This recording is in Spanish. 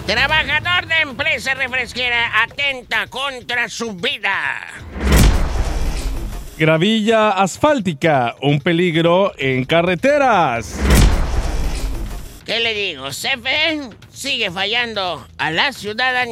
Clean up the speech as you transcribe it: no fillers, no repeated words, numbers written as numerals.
Trabajador de empresa refresquera atenta contra su vida. Gravilla asfáltica, un peligro en carreteras. ¿Qué le digo? CFE sigue fallando a la ciudadanía.